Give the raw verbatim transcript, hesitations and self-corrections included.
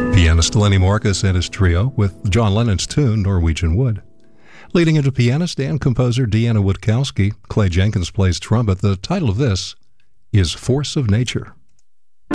Pianist Lenny Marcus and his trio with John Lennon's tune, Norwegian Wood. Leading into pianist and composer Deanna Witkowski, Clay Jenkins plays trumpet. The title of this is Force of Nature.